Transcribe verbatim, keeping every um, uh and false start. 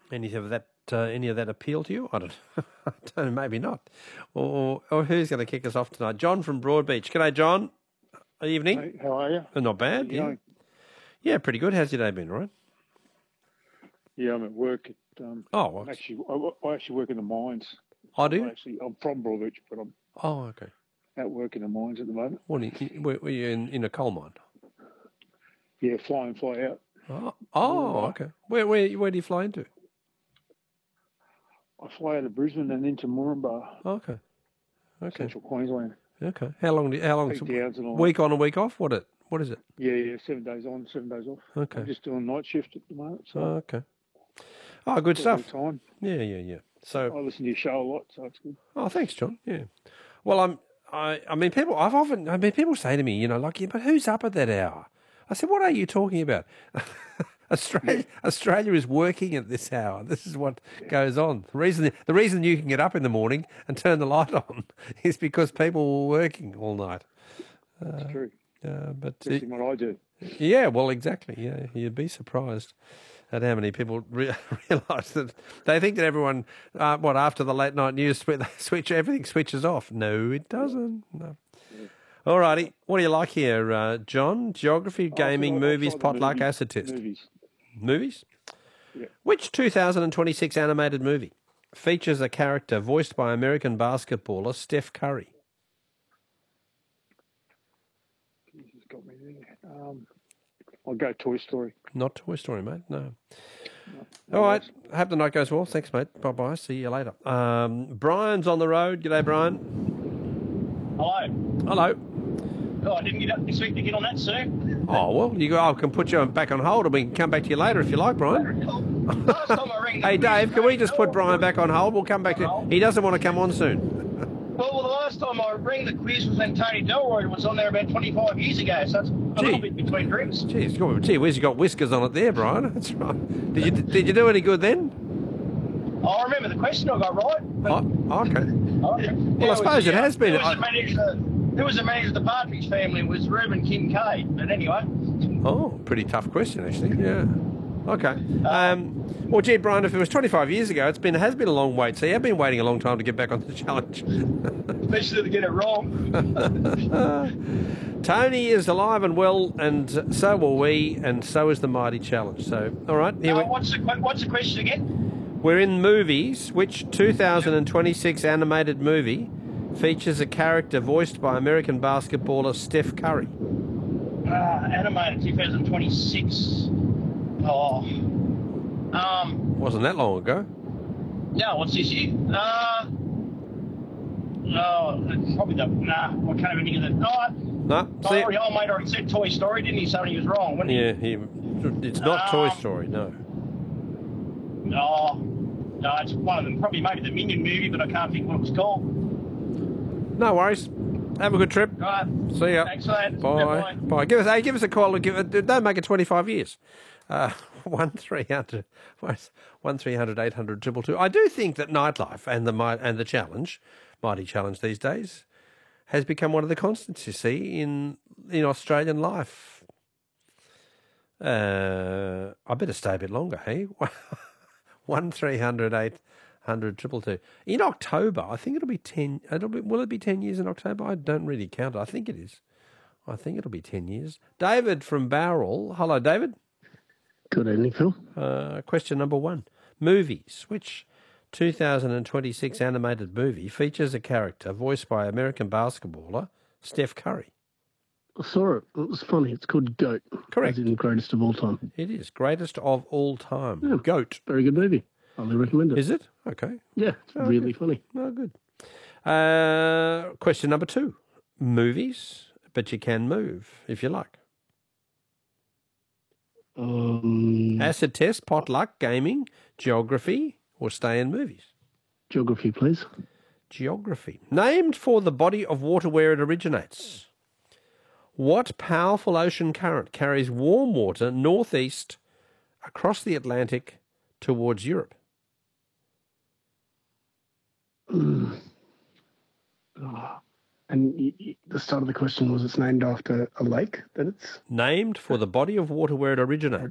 Any of that? Uh, any of that appeal to you? I don't, I don't know. Maybe not. Or, or who's going to kick us off tonight? John from Broadbeach. G'day, John. Evening. Hey, how are you? Oh, not bad. Yeah. Going? Yeah, pretty good. How's your day been? Right. Yeah, I'm at work. At, um, oh, well. I'm actually, I, I actually work in the mines. I do. I actually, I'm from Broadbeach, but I'm. Oh, okay. At work in the mines at the moment. What are you, were, were you in, in a coal mine? Yeah, fly in, fly out. Oh, oh okay. Where, where, where do you fly into? I fly out of Brisbane and into Moranbah. Okay. Okay. Central Queensland. Okay. How long? Do, how long? Peak downs and all week that. on and week off. What it? What is it? Yeah, yeah. Seven days on, seven days off. Okay. I'm just doing night shift at the moment. So oh, okay. Oh, good stuff. Time. Yeah, yeah, yeah. So I listen to your show a lot, so it's good. Oh, thanks, John. Yeah. Well, I'm. I. I mean, people. I've often. I mean, people say to me, you know, like, yeah, but who's up at that hour? I said, what are you talking about? Australia, Australia is working at this hour. This is what goes on. The reason, the reason you can get up in the morning and turn the light on is because people were working all night. That's uh, true. Uh, but Especially what I do. Yeah, well, exactly. Yeah, you'd be surprised at how many people re- realise that they think that everyone, uh, what after the late night news, they switch everything switches off. No, it doesn't. No. All righty. What do you like here, uh, John? Geography, gaming, oh, movies, potluck, movies, acid test. Movies. Movies? Yeah. Which two thousand twenty-six animated movie features a character voiced by American basketballer Steph Curry? Jesus got me there. Um, I'll go Toy Story. Not Toy Story, mate. No. no All right. I hope the night goes well. Thanks, mate. Bye-bye. See you later. Um, Brian's on the road. G'day, Brian. Hello. Hello. Oh, I didn't get up this week to get on that, sir. Oh, well, you go, I can put you back on hold and we can come back to you later if you like, Brian. Last time I rang hey, Dave, can we just put Brian back on hold? We'll come back to... He doesn't want to come on soon. Well, well, the last time I rang the quiz was when Tony Delroy was on there about twenty-five years ago, so it's a gee. little bit between drinks. Geez, gee whiz, you got whiskers on it there, Brian. That's right. Did you, did you do any good then? I remember the question I got right. Oh, okay. Oh, well, I suppose was, it yeah, has been... Who was, the manager, who was the manager of the Partridge Family? It was Reuben Kincaid. But anyway... Oh, pretty tough question, actually. Yeah. Okay. Um, well, gee, Brian, if it was twenty-five years ago, it's been it has been a long wait. So you have been waiting a long time to get back on the challenge. Especially to get it wrong. Tony is alive and well, and so are we, and so is the Mighty Challenge. So, all right. Here uh, we... what's, the, what's the question again? We're in movies. Which two thousand twenty-six animated movie features a character voiced by American basketballer Steph Curry? Uh, animated two thousand twenty-six. Oh. Um. Wasn't that long ago. No, what's this year? Uh. No, it's probably the. Nah, I can't even think of it. No. No. See, already, oh, mate already said Toy Story, didn't he? So he was wrong, wasn't he? Yeah, he. It's not um, Toy Story, no. No. No, it's one of them. Probably maybe the Minion movie, but I can't think what it was called. No worries. Have a good trip. All right. See ya. Thanks, mate. Bye. Bye. Bye. Give us, hey, give us a call. Give, don't make it twenty-five years. Uh, one three hundred, one three hundred eight hundred triple two. I do think that nightlife and the and the challenge, Mighty Challenge these days, has become one of the constants. You see in in Australian life. Uh, I better stay a bit longer, hey. One three hundred eight. Hundred triple two in October. I think it'll be ten. It'll be. Will it be ten years in October? I don't really count it. I think it is. I think it'll be ten years. David from Bowral. Hello, David. Good evening, Phil. Uh, question number one: movies. Which two thousand twenty-six animated movie features a character voiced by American basketballer Steph Curry? I saw it. It was funny. It's called GOAT. Correct. As in greatest of all time. It is greatest of all time. Yeah. GOAT. Very good movie. Highly recommend it. Is it? Okay. Yeah, it's oh, really good. funny. Oh, good. Uh, question number two. Movies, but you can move if you like. Um, Acid test, potluck, gaming, geography, or stay in movies? Geography, please. Geography. Named for the body of water where it originates. What powerful ocean current carries warm water northeast across the Atlantic towards Europe? Mm. Oh. And y- y- the start of the question was it's named after a lake that it's... Named for the body of water where it originates.